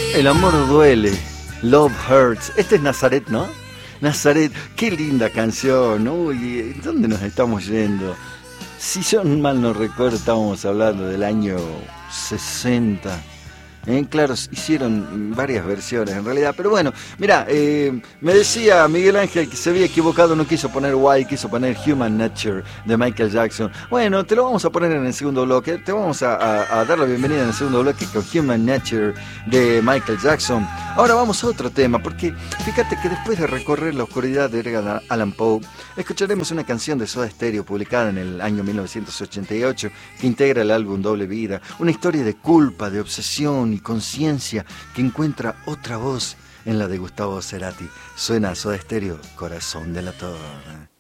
El amor duele, Love Hurts. Este es Nazaret, ¿no? Nazaret, qué linda canción. Uy, ¿dónde nos estamos yendo? Si yo mal no recuerdo, estábamos hablando del año 60. Claro, hicieron varias versiones en realidad, pero bueno, mira, me decía Miguel Ángel que se había equivocado, no quiso poner Why, quiso poner Human Nature de Michael Jackson. Bueno, te lo vamos a poner en el segundo bloque, te vamos a dar la bienvenida en el segundo bloque con Human Nature de Michael Jackson. Ahora vamos a otro tema, porque fíjate que después de recorrer la oscuridad de Edgar Allan Poe, escucharemos una canción de Soda Stereo publicada en el año 1988 que integra el álbum Doble Vida, una historia de culpa, de obsesión y conciencia que encuentra otra voz en la de Gustavo Cerati. Suena Soda Stereo, Corazón de la Torre.